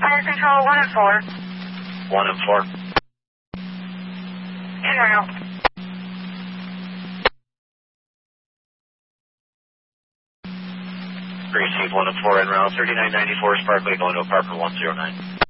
Fire control 1 and 4. 1 and 4. En route. Received 1 and 4 en route. 3994 Sparkley going to apartment 109.